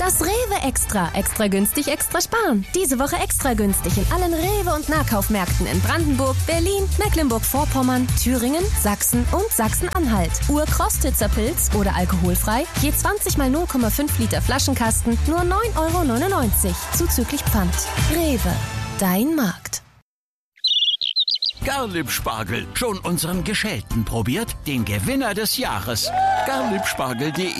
Das Rewe Extra. Extra günstig, extra sparen. Diese Woche extra günstig in allen Rewe- und Nahkaufmärkten in Brandenburg, Berlin, Mecklenburg-Vorpommern, Thüringen, Sachsen und Sachsen-Anhalt. Urkrostitzer Pilz oder alkoholfrei, je 20 mal 0,5 Liter Flaschenkasten, nur 9,99 € zuzüglich Pfand. Rewe, dein Markt. Garlieb-Spargel, schon unseren Geschälten probiert? Den Gewinner des Jahres. Garliebspargel.de.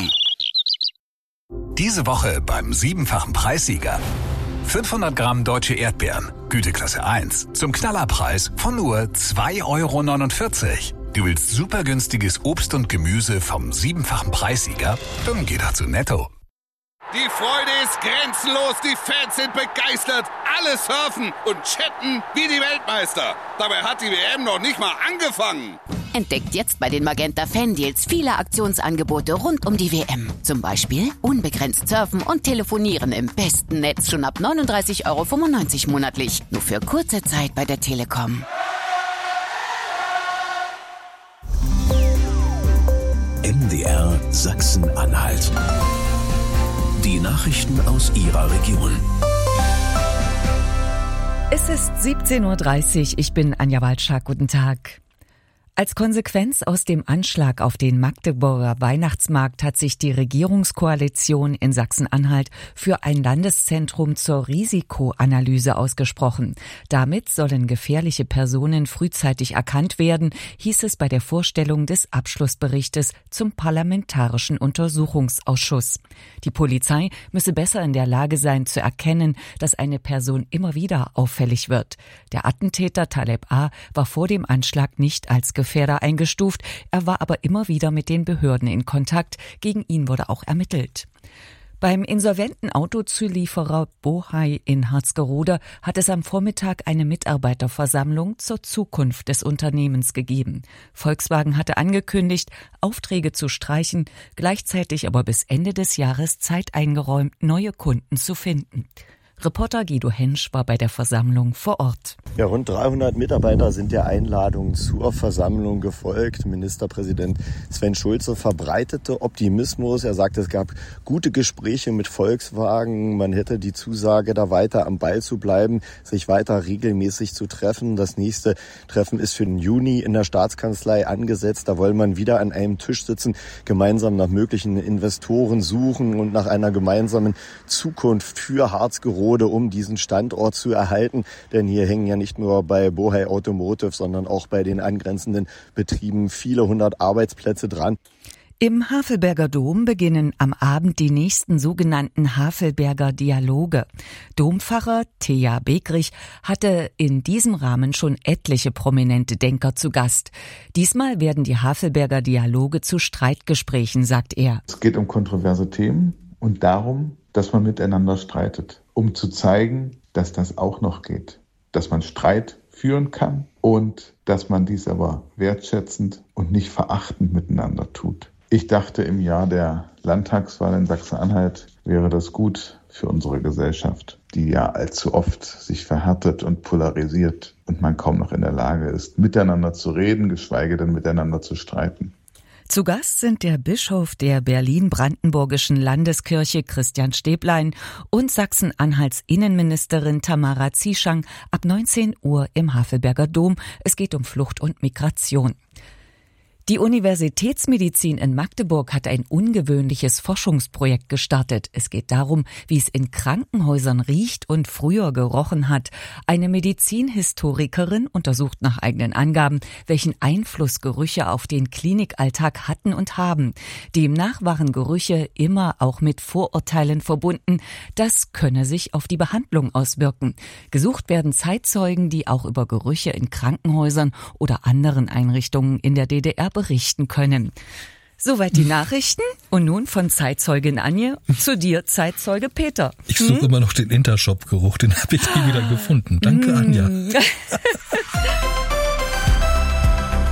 Diese Woche beim 7-fachen Preissieger. 500 Gramm deutsche Erdbeeren, Güteklasse 1, zum Knallerpreis von nur 2,49 €. Du willst super günstiges Obst und Gemüse vom 7-fachen Preissieger? Dann geh doch zu Netto. Die Freude ist grenzenlos, die Fans sind begeistert, alle surfen und chatten wie die Weltmeister. Dabei hat die WM noch nicht mal angefangen. Entdeckt jetzt bei den Magenta Fan-Deals viele Aktionsangebote rund um die WM. Zum Beispiel unbegrenzt surfen und telefonieren im besten Netz schon ab 39,95 € monatlich. Nur für kurze Zeit bei der Telekom. MDR Sachsen-Anhalt. Die Nachrichten aus Ihrer Region. Es ist 17:30 Uhr. Ich bin Anja Walczak. Guten Tag. Als Konsequenz aus dem Anschlag auf den Magdeburger Weihnachtsmarkt hat sich die Regierungskoalition in Sachsen-Anhalt für ein Landeszentrum zur Risikoanalyse ausgesprochen. Damit sollen gefährliche Personen frühzeitig erkannt werden, hieß es bei der Vorstellung des Abschlussberichtes zum Parlamentarischen Untersuchungsausschuss. Die Polizei müsse besser in der Lage sein zu erkennen, dass eine Person immer wieder auffällig wird. Der Attentäter Taleb A. war vor dem Anschlag nicht als Gefährder eingestuft, er war aber immer wieder mit den Behörden in Kontakt, gegen ihn wurde auch ermittelt. Beim insolventen Autozulieferer Bohai in Harzgerode hat es am Vormittag eine Mitarbeiterversammlung zur Zukunft des Unternehmens gegeben. Volkswagen hatte angekündigt, Aufträge zu streichen, gleichzeitig aber bis Ende des Jahres Zeit eingeräumt, neue Kunden zu finden. Reporter Guido Hensch war bei der Versammlung vor Ort. Ja, rund 300 Mitarbeiter sind der Einladung zur Versammlung gefolgt. Ministerpräsident Sven Schulze verbreitete Optimismus. Er sagte, es gab gute Gespräche mit Volkswagen. Man hätte die Zusage, da weiter am Ball zu bleiben, sich weiter regelmäßig zu treffen. Das nächste Treffen ist für den Juni in der Staatskanzlei angesetzt. Da wollen man wieder an einem Tisch sitzen, gemeinsam nach möglichen Investoren suchen und nach einer gemeinsamen Zukunft für Harzgerode, um diesen Standort zu erhalten. Denn hier hängen ja nicht nur bei Bohai Automotive, sondern auch bei den angrenzenden Betrieben viele hundert Arbeitsplätze dran. Im Havelberger Dom beginnen am Abend die nächsten sogenannten Havelberger Dialoge. Dompfarrer Thea Begrich hatte in diesem Rahmen schon etliche prominente Denker zu Gast. Diesmal werden die Havelberger Dialoge zu Streitgesprächen, sagt er. Es geht um kontroverse Themen und darum, dass man miteinander streitet, um zu zeigen, dass das auch noch geht, dass man Streit führen kann und dass man dies aber wertschätzend und nicht verachtend miteinander tut. Ich dachte, im Jahr der Landtagswahl in Sachsen-Anhalt wäre das gut für unsere Gesellschaft, die ja allzu oft sich verhärtet und polarisiert und man kaum noch in der Lage ist, miteinander zu reden, geschweige denn miteinander zu streiten. Zu Gast sind der Bischof der Berlin-Brandenburgischen Landeskirche Christian Stäblein und Sachsen-Anhalts Innenministerin Tamara Zieschang ab 19 Uhr im Havelberger Dom. Es geht um Flucht und Migration. Die Universitätsmedizin in Magdeburg hat ein ungewöhnliches Forschungsprojekt gestartet. Es geht darum, wie es in Krankenhäusern riecht und früher gerochen hat. Eine Medizinhistorikerin untersucht nach eigenen Angaben, welchen Einfluss Gerüche auf den Klinikalltag hatten und haben. Demnach waren Gerüche immer auch mit Vorurteilen verbunden. Das könne sich auf die Behandlung auswirken. Gesucht werden Zeitzeugen, die auch über Gerüche in Krankenhäusern oder anderen Einrichtungen in der DDR berichten können. Soweit die Nachrichten. Und nun von Zeitzeugin Anje zu dir, Zeitzeuge Peter. Ich suche immer noch den Intershop-Geruch, den habe ich nie wieder gefunden. Danke, Anja.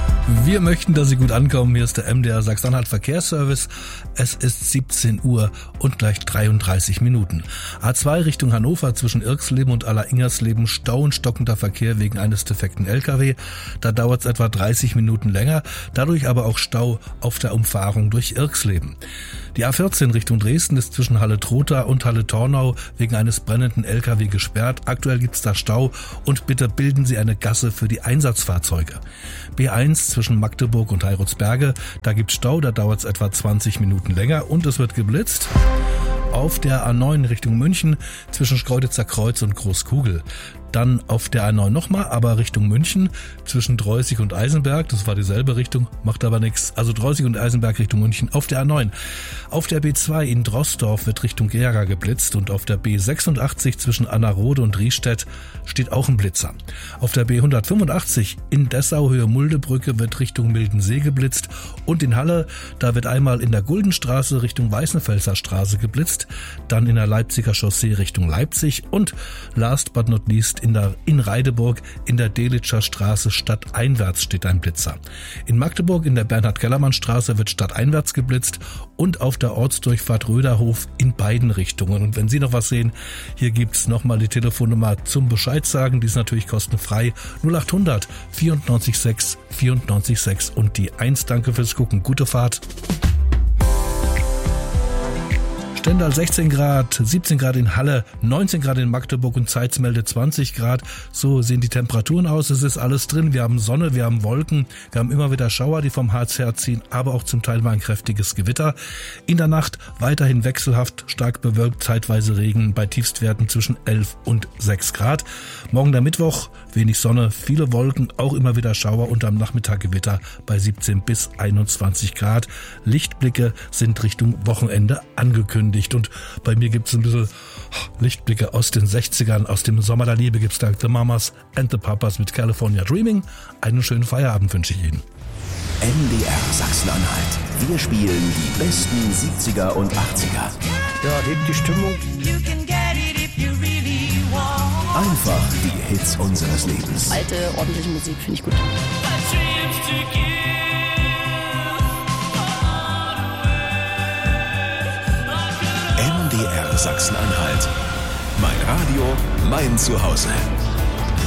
Wir möchten, dass Sie gut ankommen. Hier ist der MDR Sachsen-Anhalt Verkehrsservice. Es ist 17 Uhr und gleich 33 Minuten. A2 Richtung Hannover zwischen Irxleben und Aller-Ingersleben Stau und stockender Verkehr wegen eines defekten LKW. Da dauert es etwa 30 Minuten länger. Dadurch aber auch Stau auf der Umfahrung durch Irxleben. Die A14 Richtung Dresden ist zwischen Halle-Trotha und Halle-Tornau wegen eines brennenden LKW gesperrt. Aktuell gibt es da Stau und bitte bilden Sie eine Gasse für die Einsatzfahrzeuge. B1 zwischen Magdeburg und Heiratsberge, da gibt es Stau, da dauert es etwa 20 Minuten länger und es wird geblitzt. Auf der A9 Richtung München zwischen Schkeuditzer Kreuz und Großkugel. Dann auf der A9 nochmal, aber Richtung München zwischen Droysig und Eisenberg. Das war dieselbe Richtung, macht aber nichts. Also Droysig und Eisenberg Richtung München auf der A9. Auf der B2 in Drossdorf wird Richtung Gera geblitzt und auf der B86 zwischen Annerode und Riestedt steht auch ein Blitzer. Auf der B185 in Dessau Höhe Muldebrücke wird Richtung Mildensee geblitzt und in Halle, da wird einmal in der Guldenstraße Richtung Weißenfelser Straße geblitzt, dann in der Leipziger Chaussee Richtung Leipzig und last but not least in Reideburg in der Delitscher Straße stadteinwärts steht ein Blitzer. In Magdeburg in der Bernhard-Kellermann-Straße wird stadteinwärts geblitzt und auf der Ortsdurchfahrt Röderhof in beiden Richtungen. Und wenn Sie noch was sehen, hier gibt's nochmal die Telefonnummer zum Bescheid sagen. Die ist natürlich kostenfrei. 0800 94 6 94 6 und die 1. Danke fürs Gucken. Gute Fahrt. Stendal 16 Grad, 17 Grad in Halle, 19 Grad in Magdeburg und Zeitmelde 20 Grad. So sehen die Temperaturen aus. Es ist alles drin. Wir haben Sonne, wir haben Wolken, wir haben immer wieder Schauer, die vom Harz herziehen, aber auch zum Teil mal ein kräftiges Gewitter. In der Nacht weiterhin wechselhaft, stark bewölkt, zeitweise Regen bei Tiefstwerten zwischen 11 und 6 Grad. Morgen der Mittwoch, wenig Sonne, viele Wolken, auch immer wieder Schauer und am Nachmittag Gewitter bei 17 bis 21 Grad. Lichtblicke sind Richtung Wochenende angekündigt. Und bei mir gibt es ein bisschen Lichtblicke aus den 60ern, aus dem Sommer der Liebe gibt es da The Mamas and the Papas mit California Dreaming. Einen schönen Feierabend wünsche ich Ihnen. MDR Sachsen-Anhalt. Wir spielen die besten 70er und 80er. Ja, hebt die Stimmung. Einfach die Hits unseres Lebens. Alte, ordentliche Musik finde ich gut. MDR Sachsen-Anhalt. Mein Radio, mein Zuhause.